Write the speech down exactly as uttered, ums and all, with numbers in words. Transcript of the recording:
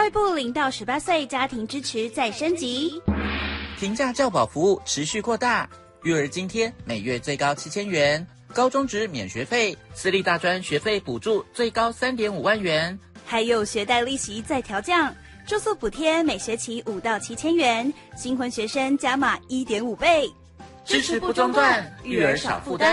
教育部零到十八岁家庭支持再升级， 平价教保服务持续扩大，育儿津贴每月最高七千元，高中职免学费，私立大专学费补助最高三点五万元， 还有学贷利息再调降，住宿补贴每学期五到七千元，新婚学生加码一点五倍， 支持不中断，育儿少负担。